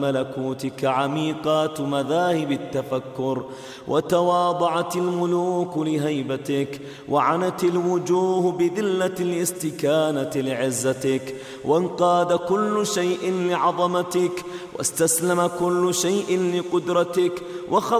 ملكوتك عميقات مذاهب التفكر، وتواضعت الملوك لهيبتك، وعنت الوجوه بذلة الاستكانة لعزتك، وانقاد كل شيء لعظمتك، واستسلم كل شيء لقدرتك،